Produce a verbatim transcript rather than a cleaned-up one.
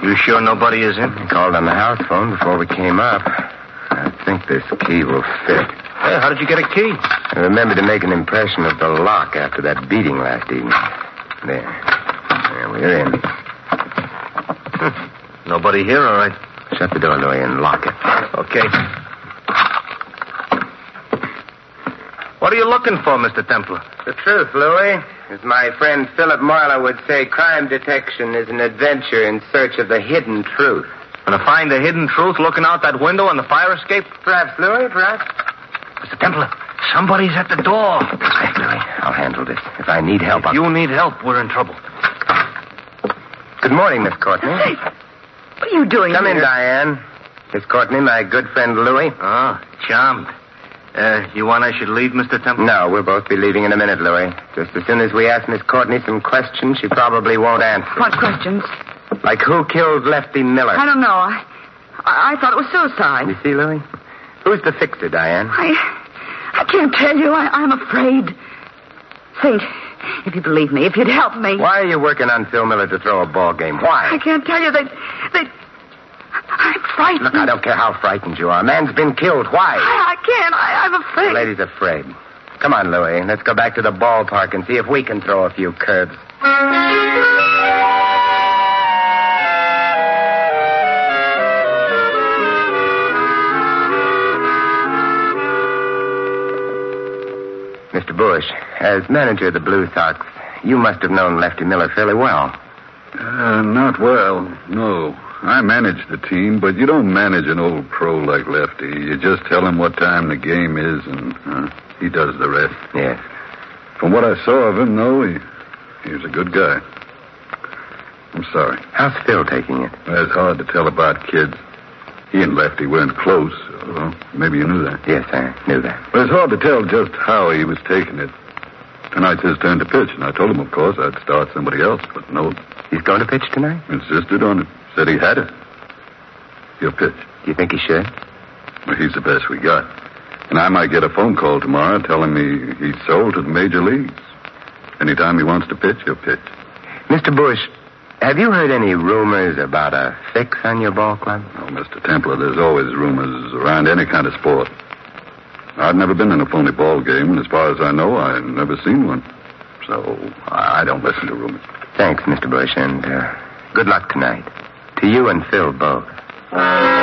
You sure nobody is in? I called on the house phone before we came up. I think this key will fit. Hey, how did you get a key? I remember to make an impression of the lock after that beating last evening. There. There, we're in. Hmm. Nobody here, all right. Shut the door, Louis, and lock it. Okay. What are you looking for, Mister Templar? The truth, Louis. As my friend Philip Marlowe would say, crime detection is an adventure in search of the hidden truth. Gonna find the hidden truth looking out that window on the fire escape? Perhaps, Louis, perhaps. Mister Templar, somebody's at the door. Hey, Louis, I'll handle this. If I need help, If I'll... you need help, we're in trouble. Good morning, Miss Courtney. Hey, what are you doing Come here? in, Diane. Miss Courtney, my good friend Louis. Oh, charmed. Uh, you want I should leave, Mister Templar? No, we'll both be leaving in a minute, Louis. Just as soon as we ask Miss Courtney some questions, she probably won't answer. What questions? Like who killed Lefty Miller? I don't know. I, I, I thought it was suicide. You see, Louis? Who's the fixer, Diane? I, I can't tell you. I, I'm afraid. Saint, if you believe me, if you'd help me. Why are you working on Phil Miller to throw a ball game? Why? I can't tell you. They, they. I'm frightened. Look, I don't care how frightened you are. A man's been killed. Why? I, I can't. I, I'm afraid. The lady's afraid. Come on, Louis. Let's go back to the ballpark and see if we can throw a few curves. Mister Bush, as manager of the Blue Sox, you must have known Lefty Miller fairly well. Uh, not well, no. I manage the team, but you don't manage an old pro like Lefty. You just tell him what time the game is, and uh, he does the rest. Yes. From what I saw of him, though, he, he was a good guy. I'm sorry. How's Phil taking it? Well, it's hard to tell about kids. He and Lefty weren't close. Well, maybe you knew that. Yes, I knew that. But it's hard to tell just how he was taking it. Tonight's his turn to pitch, and I told him, of course, I'd start somebody else, but no. He's going to pitch tonight? Insisted on it. Said he had it. He'll pitch. Do you think he should? Well, he's the best we got. And I might get a phone call tomorrow telling me he's sold to the major leagues. Anytime he wants to pitch, he'll pitch. Mister Bush, have you heard any rumors about a fix on your ball club? Oh, Mister Templar, there's always rumors around any kind of sport. I've never been in a phony ball game, and as far as I know, I've never seen one. So I don't listen to rumors. Thanks, Mister Bush, and uh, good luck tonight. To you and Phil both.